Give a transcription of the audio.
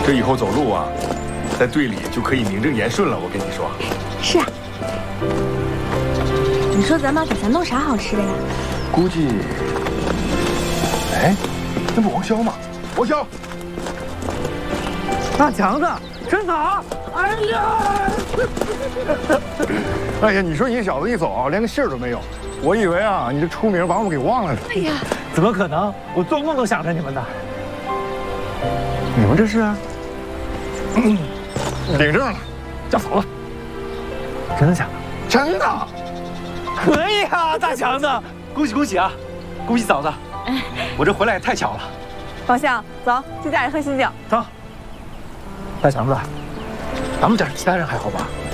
这以后走路啊，在队里就可以名正言顺了。我跟你说。 是啊。你说咱妈给咱弄啥好吃的呀？ 估计，哎，那不王潇吗？王潇， 大强子，真好！哎呀， 哎呀，你说你小子一走，连个信儿都没有，我以为啊，你这出名把我给忘了呢。 哎呀， 怎么可能？我做梦都想着你们呢。 你们这是？领证了， 要走了。真的假的？ 真的。 可以啊，大强子，恭喜恭喜啊！恭喜嫂子，我这回来也太巧了。 王相，走，去家里喝喜酒。 走。大强子，咱们家其他人还好吧？